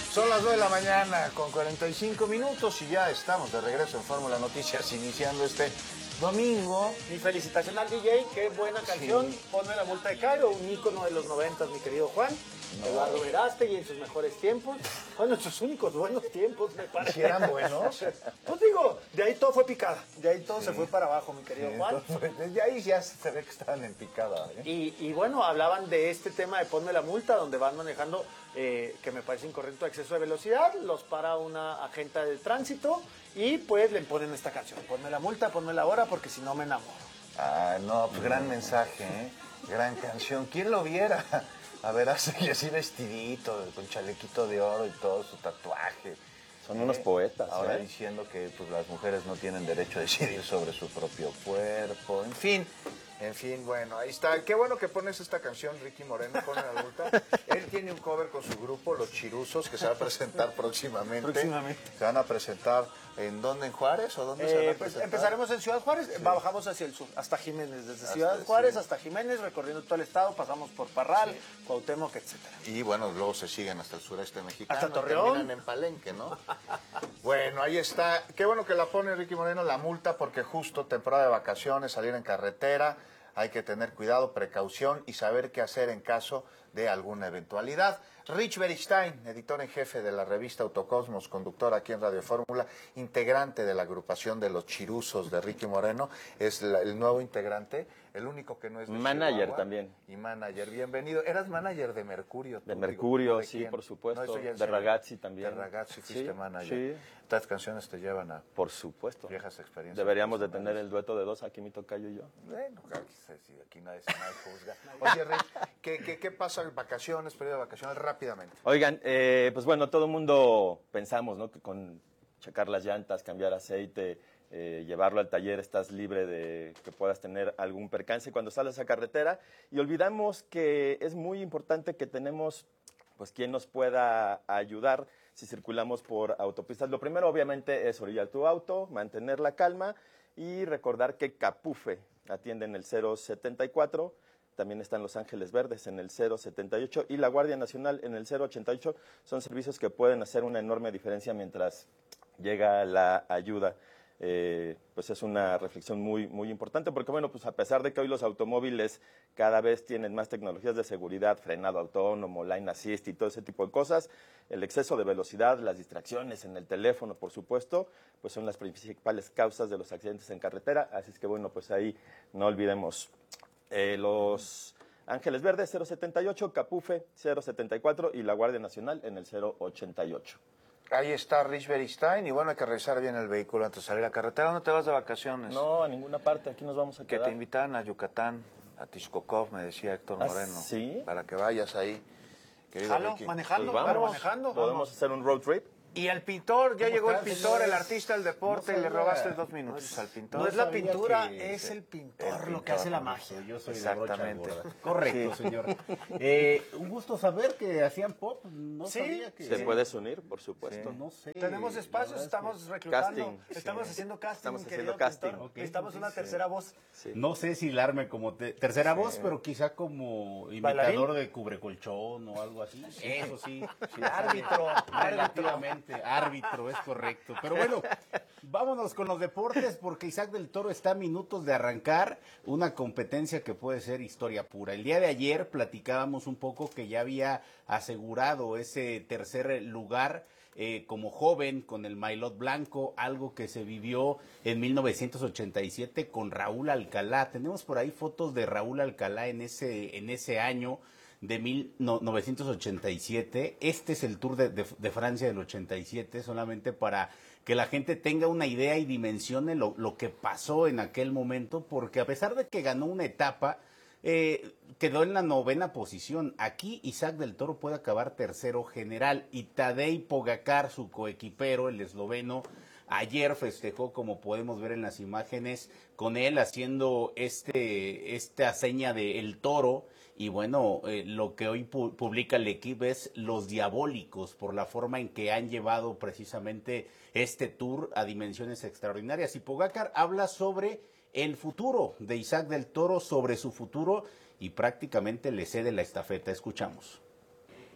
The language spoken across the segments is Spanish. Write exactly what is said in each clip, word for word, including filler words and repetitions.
Son las nueve de la mañana con cuarenta y cinco minutos y ya estamos de regreso en Fórmula Noticias, iniciando este domingo. Mi felicitación al D J, qué buena canción. Sí. Ponme la multa de Cairo, un ícono de los noventas, mi querido Juan. No. Eduardo Verástegui en sus mejores tiempos. Bueno, en sus únicos buenos tiempos, me parece. ¿Sí eran buenos? Pues digo, de ahí todo fue picada. De ahí todo sí. se fue para abajo, mi querido sí, Juan. Desde ahí ya se ve que estaban en picada. ¿eh? Y, y bueno, hablaban de este tema de ponme la multa, donde van manejando, eh, que me parece incorrecto, exceso de velocidad. Los para una agente de tránsito y pues le ponen esta canción. Ponme la multa, ponme la hora, porque si no me enamoro. Ah, no, pues gran mensaje, ¿eh? Gran canción. ¿Quién lo viera? A ver, así, así vestidito, con chalequito de oro y todo, su tatuaje. Son unos poetas. Ahora ¿eh? diciendo que pues, las mujeres no tienen derecho a decidir sobre su propio cuerpo. En fin, en fin, bueno, ahí está. Qué bueno que pones esta canción, Ricky Moreno, pone la multa. Él tiene un cover con su grupo, Los Chiruzos, que se va a presentar próximamente. Próximamente. Se van a presentar, ¿en dónde? ¿En Juárez? ¿O dónde eh, se van a pues presentar? empezaremos en Ciudad Juárez, sí. bajamos hacia el sur, hasta Jiménez, desde hasta, Ciudad Juárez sí. hasta Jiménez, recorriendo todo el estado, pasamos por Parral, sí. Cuauhtémoc, etcétera. Y bueno, luego se siguen hasta el sureste mexicano. Hasta Torreón. Terminan en Palenque, ¿no? Bueno, ahí está. Qué bueno que la pone Ricky Moreno, la multa, porque justo temporada de vacaciones, salir en carretera, hay que tener cuidado, precaución y saber qué hacer en caso de alguna eventualidad. Rich Beristain, editor en jefe de la revista Autocosmos, conductor aquí en Radio Fórmula, integrante de la agrupación de los Chiruzos de Ricky Moreno, es la, el nuevo integrante, el único que no es de manager Chihuahua, también. Y manager, bienvenido. ¿Eras manager de Mercurio? De Mercurio, ¿De sí, quién? por supuesto. No, de Ragazzi también. De Ragazzi fuiste sí, manager. Sí. Estas canciones te llevan a... Por supuesto. Viejas experiencias. Deberíamos de tener el dueto de dos, aquí mi tocayo y yo. Bueno, aquí, aquí nadie se nadie juzga. Oye, Rey, ¿qué, qué, ¿qué pasa en vacaciones, periodo de vacaciones? Rápidamente. Oigan, eh, pues bueno, todo el mundo pensamos, ¿no? Que con checar las llantas, cambiar aceite, eh, llevarlo al taller, estás libre de que puedas tener algún percance cuando sales a carretera. Y olvidamos que es muy importante que tenemos, pues, quien nos pueda ayudar si circulamos por autopistas. Lo primero, obviamente, es orillar tu auto, mantener la calma y recordar que Capufe atiende en el cero setenta y cuatro. También están Los Ángeles Verdes en el cero setenta y ocho y la Guardia Nacional en el cero ochenta y ocho. Son servicios que pueden hacer una enorme diferencia mientras llega la ayuda. Eh, pues es una reflexión muy, muy importante porque, bueno, pues a pesar de que hoy los automóviles cada vez tienen más tecnologías de seguridad, frenado autónomo, line assist y todo ese tipo de cosas, el exceso de velocidad, las distracciones en el teléfono, por supuesto, pues son las principales causas de los accidentes en carretera. Así es que, bueno, pues ahí no olvidemos. Eh, los Ángeles Verdes cero setenta y ocho, Capufe cero setenta y cuatro y la Guardia Nacional en el cero ochenta y ocho. Ahí está Rich Beristain y bueno, hay que revisar bien el vehículo antes de salir a carretera. ¿Dónde te vas de vacaciones? No, a ninguna parte, aquí nos vamos a quedar. Que te invitan a Yucatán, a Tixcocov, me decía Héctor Moreno. ¿Ah, sí? Para que vayas ahí. Jalo, manejando, pues claro, vamos, manejando. Podemos vamos. hacer un road trip. Y el pintor, ya llegó el estás, pintor, señores? el artista del deporte, No y le sabía. robaste dos minutos No, al pintor. no No es la sabía pintura, que- es el pintor, el lo que pintor, hace la no, magia. Yo soy de brocha Exactamente. gorda. Correcto, señor. Eh, un gusto saber que hacían pop. No Sí, sabía que... ¿Te puedes unir? Por supuesto. No sé. Tenemos la espacios, verdad es estamos que reclutando, Casting, estamos sí. haciendo casting, Estamos querido haciendo casting. pintor. Ok, Necesitamos ok, una sí. tercera voz. Sí. No sé si hilarme como te- tercera Sí. voz, pero quizá como ¿Bailarín? imitador de cubrecolchón o algo así. Eso sí. sí Árbitro, Relativamente. Árbitro, es correcto. Pero bueno, vámonos con los deportes porque Isaac del Toro está a minutos de arrancar una competencia que puede ser historia pura. El día de ayer platicábamos un poco que ya había asegurado ese tercer lugar eh, como joven con el maillot blanco, algo que se vivió en mil novecientos ochenta y siete con Raúl Alcalá. Tenemos por ahí fotos de Raúl Alcalá en ese, en ese año de mil novecientos ochenta y siete. Este es el Tour de, de, de Francia del ochenta y siete, solamente para que la gente tenga una idea y dimensione lo, lo que pasó en aquel momento, porque a pesar de que ganó una etapa, eh, quedó en la novena posición. Aquí Isaac del Toro puede acabar tercero general y Tadej Pogačar, su coequipero, el esloveno, ayer festejó, como podemos ver en las imágenes, con él haciendo este esta seña de el toro. Y bueno, eh, lo que hoy pu publica el equipo es los diabólicos por la forma en que han llevado precisamente este tour a dimensiones extraordinarias. Y Pogačar habla sobre el futuro de Isaac del Toro, sobre su futuro, y prácticamente le cede la estafeta. Escuchamos.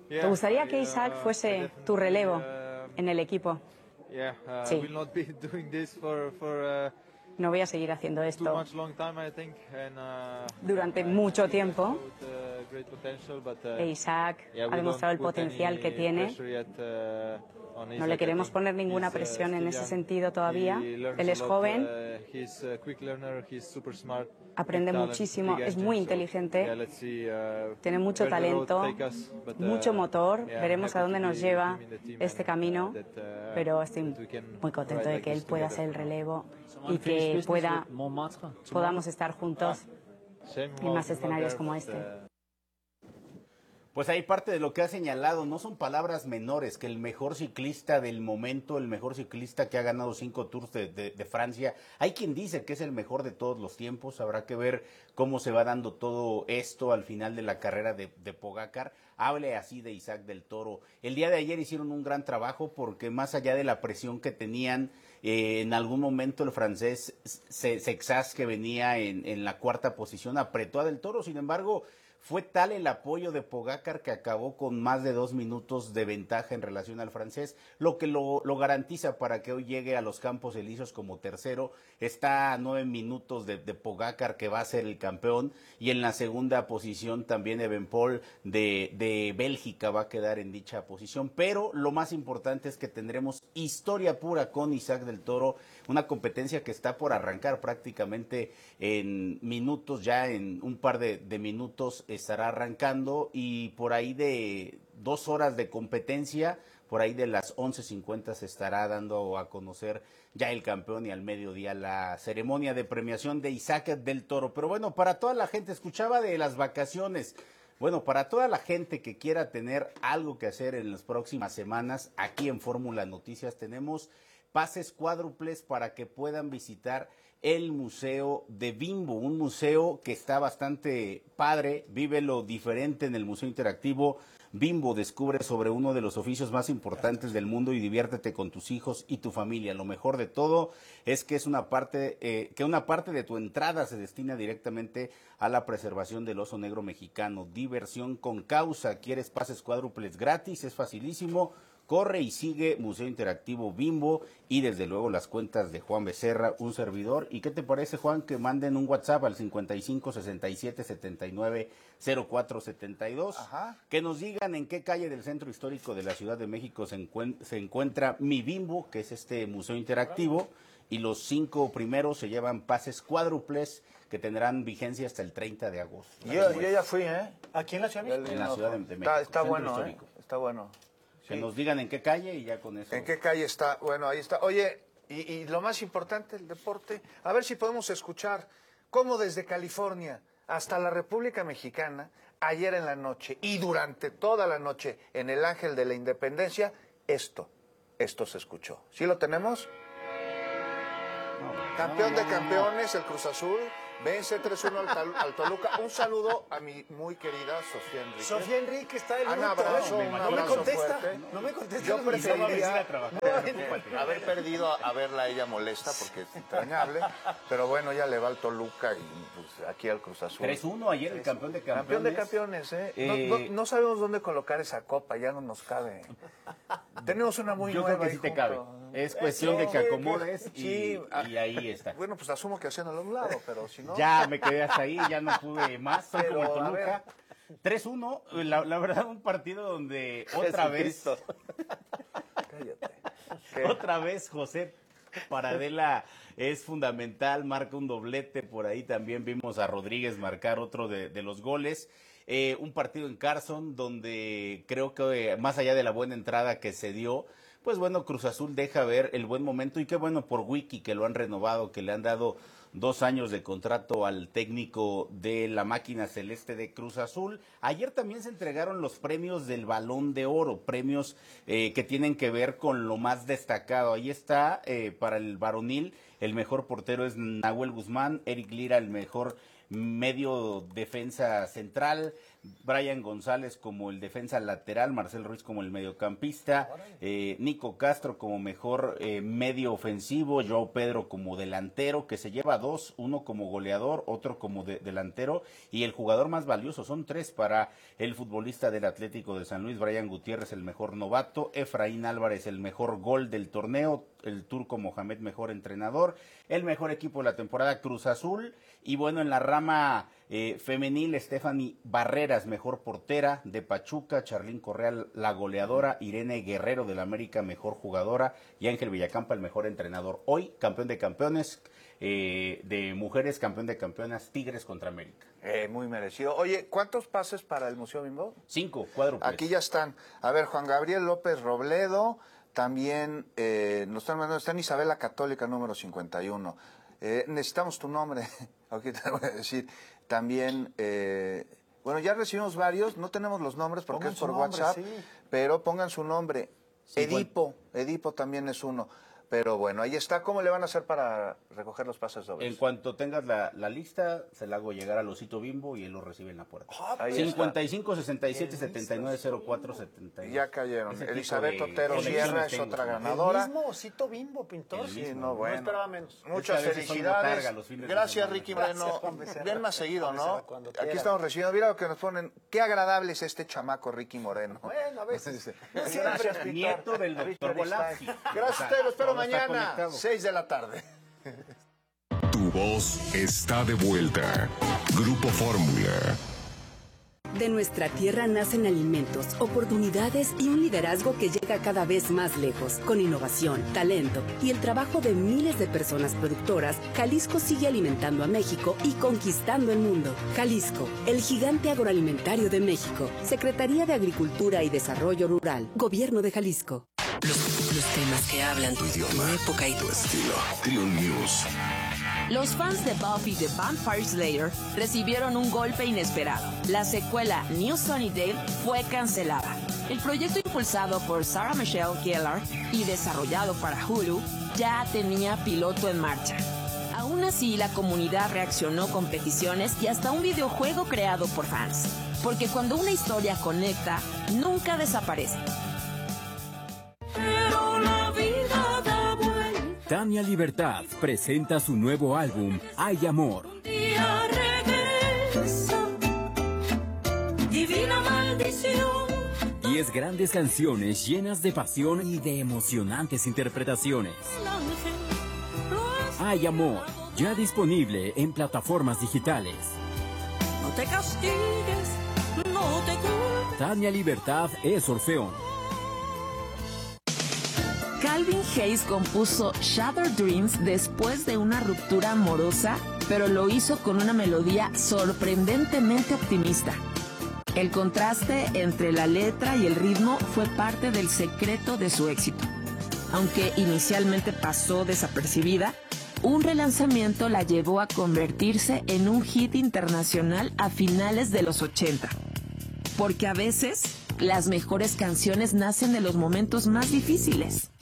¿Te gustaría que Isaac fuese tu relevo en el equipo? Sí. No voy a seguir haciendo esto durante mucho tiempo. E Isaac ha demostrado el potencial que tiene. No le queremos poner ninguna presión en ese sentido todavía. Él es joven, aprende muchísimo, es muy inteligente, tiene mucho talento, mucho motor. Veremos a dónde nos lleva este camino, pero estoy muy contento de que él pueda ser el relevo y que pueda, podamos estar juntos en más escenarios como este. Pues ahí parte de lo que ha señalado, no son palabras menores, que el mejor ciclista del momento, el mejor ciclista que ha ganado cinco Tours de, de, de Francia, hay quien dice que es el mejor de todos los tiempos, habrá que ver cómo se va dando todo esto al final de la carrera de, de Pogacar. Hable así de Isaac del Toro. El día de ayer hicieron un gran trabajo porque más allá de la presión que tenían, eh, en algún momento el francés Sexas, que venía en, en la cuarta posición, apretó a del Toro, sin embargo, fue tal el apoyo de Pogacar que acabó con más de dos minutos de ventaja en relación al francés, lo que lo, lo garantiza para que hoy llegue a los Campos Elíseos como tercero. Está a nueve minutos de, de Pogacar, que va a ser el campeón, y en la segunda posición también Evenepoel de, de Bélgica va a quedar en dicha posición. Pero lo más importante es que tendremos historia pura con Isaac del Toro, una competencia que está por arrancar prácticamente en minutos, ya en un par de, de minutos estará arrancando, y por ahí de dos horas de competencia, por ahí de las once cincuenta se estará dando a conocer ya el campeón, y al mediodía la ceremonia de premiación de Isaac del Toro. Pero bueno, para toda la gente, escuchaba de las vacaciones, bueno, para toda la gente que quiera tener algo que hacer en las próximas semanas, aquí en Fórmula Noticias tenemos pases cuádruples para que puedan visitar el Museo de Bimbo, un museo que está bastante padre. Vive lo diferente en el Museo Interactivo Bimbo. Descubre sobre uno de los oficios más importantes del mundo y diviértete con tus hijos y tu familia. Lo mejor de todo es que es una parte, eh, que una parte de tu entrada se destina directamente a la preservación del oso negro mexicano. Diversión con causa. ¿Quieres pases cuádruples gratis? Es facilísimo. Corre y sigue Museo Interactivo Bimbo, y desde luego las cuentas de Juan Becerra, un servidor. ¿Y qué te parece, Juan, que manden un WhatsApp al cincuenta y cinco, sesenta y siete, setenta y nueve, cero cuatro setenta y dos? Ajá. Que nos digan en qué calle del centro histórico de la Ciudad de México se, encuent- se encuentra Mi Bimbo, que es este museo interactivo, y los cinco primeros se llevan pases cuádruples que tendrán vigencia hasta el treinta de agosto. Yo, yo ya fui, ¿eh? ¿Aquí en la Ciudad de México? En la Ciudad de, de México. Está, está centro bueno, ¿eh? histórico. Está bueno. Que Sí. nos digan en qué calle y ya con eso. ¿En qué calle está? Bueno, ahí está. Oye, y, y lo más importante, el deporte. A ver si podemos escuchar cómo desde California hasta la República Mexicana, ayer en la noche y durante toda la noche en el Ángel de la Independencia, esto, esto se escuchó. ¿Sí lo tenemos? No, Campeón no, de no, no. campeones, el Cruz Azul, vence tres uno al, Tal- al Toluca. Un saludo a mi muy querida Sofía Enrique. Sofía Enrique está en Un luto. abrazo, no, un me abrazo contesta, fuerte. no me contesta. Yo ni se va a venir preferiría a trabajar. haber perdido a verla a ella molesta porque es entrañable, pero bueno, ya le va al Toluca y pues, aquí al Cruz Azul. tres uno ayer el campeón de campeones. Campeón de campeones, ¿eh? No, Eh, no- no sabemos dónde colocar esa copa, ya no nos cabe. Tenemos una muy Yo nueva creo que ahí sí te junto. cabe. Es cuestión de que Sí, acomodes y, sí, ah, y ahí está. Bueno, pues asumo que haciéndolo a un lado, pero si no... Ya me quedé hasta ahí, ya no pude más. Soy Pero, como el a Toluca. tres uno, la, la verdad, un partido donde otra vez, Cállate. ¿Qué? otra vez José Paradela es fundamental, marca un doblete. Por ahí también vimos a Rodríguez marcar otro de, de los goles. Eh, un partido en Carson donde creo que eh, más allá de la buena entrada que se dio, pues bueno, Cruz Azul deja ver el buen momento, y qué bueno por Wiki que lo han renovado, que le han dado dos años de contrato al técnico de la máquina celeste de Cruz Azul. Ayer también se entregaron los premios del Balón de Oro, premios eh, que tienen que ver con lo más destacado. Ahí está, eh, para el varonil, el mejor portero es Nahuel Guzmán, Eric Lira el mejor medio defensa central, Brian González como el defensa lateral, Marcel Ruiz como el mediocampista, eh, Nico Castro como mejor eh, medio ofensivo, Joao Pedro como delantero, que se lleva dos, uno como goleador, otro como de, delantero, y el jugador más valioso, son tres para el futbolista del Atlético de San Luis, Brian Gutiérrez el mejor novato, Efraín Álvarez el mejor gol del torneo, el turco Mohamed mejor entrenador, el mejor equipo de la temporada Cruz Azul, y bueno, en la rama eh, femenil, Stephanie Barreras mejor portera de Pachuca, Charlín Correa la goleadora, Irene Guerrero del América mejor jugadora y Ángel Villacampa el mejor entrenador. Hoy campeón de campeones eh, de mujeres, campeón de campeonas Tigres contra América. Eh, muy merecido. Oye, ¿cuántos pases para el Museo Bimbo? Cinco, cuádruples. Aquí ya están. A ver, Juan Gabriel López Robledo, también eh, nos están mandando, está en Isabela Católica número cincuenta y uno. Eh, necesitamos tu nombre, aquí te voy a decir. También, eh, bueno, ya recibimos varios, no tenemos los nombres porque pongan es por nombre, WhatsApp, sí. Pero pongan su nombre. Sí, Edipo, bueno. Edipo también es uno. Pero bueno, ahí está. ¿Cómo le van a hacer para recoger los pases dobles? En cuanto tengas la, la lista, se la hago llegar al Osito Bimbo y él lo recibe en la puerta. Oh, cincuenta y cinco, sesenta y siete, setenta y nueve, cero cuatro, setenta y dos. Ya cayeron. Elizabeth Otero Sierra es otra ganadora. El mismo Osito Bimbo, pintor. Sí, no, bueno. No esperaba menos. Muchas felicidades. Gracias, Ricky Moreno. Ven más seguido, ¿no? Aquí estamos recibiendo. Mira lo que nos ponen. Qué agradable es este chamaco, Ricky Moreno. Bueno, a veces. Gracias, nieto del doctor Volazzi. Gracias a ustedes, lo espero mañana. seis de la tarde. Tu voz está de vuelta. Grupo Fórmula. De nuestra tierra nacen alimentos, oportunidades y un liderazgo que llega cada vez más lejos. Con innovación, talento y el trabajo de miles de personas productoras, Jalisco sigue alimentando a México y conquistando el mundo. Jalisco, el gigante agroalimentario de México. Secretaría de Agricultura y Desarrollo Rural. Gobierno de Jalisco. Los, los temas que hablan tu idioma, tu época y tu estilo. Trio News. Los fans de Buffy the Vampire Slayer recibieron un golpe inesperado. La secuela New Sunnydale fue cancelada. El proyecto impulsado por Sarah Michelle Gellar y desarrollado para Hulu ya tenía piloto en marcha. Aún así, la comunidad reaccionó con peticiones y hasta un videojuego creado por fans. Porque cuando una historia conecta, nunca desaparece. Tania Libertad presenta su nuevo álbum, Hay Amor. Divina maldición. Diez grandes canciones llenas de pasión y de emocionantes interpretaciones. Hay Amor, ya disponible en plataformas digitales. No te castigues, no te culpes. Tania Libertad es Orfeón. Calvin Hayes compuso Shattered Dreams después de una ruptura amorosa, pero lo hizo con una melodía sorprendentemente optimista. El contraste entre la letra y el ritmo fue parte del secreto de su éxito. Aunque inicialmente pasó desapercibida, un relanzamiento la llevó a convertirse en un hit internacional a finales de los ochenta. Porque a veces, las mejores canciones nacen de los momentos más difíciles.